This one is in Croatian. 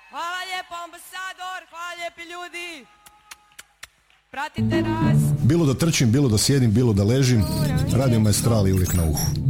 Hvala lijepo ambasador, hvala lijepi ljudi. Pratite nas. Bilo da trčim, bilo da sjedim, bilo da ležim, Radio Maestrali uvijek na uhu.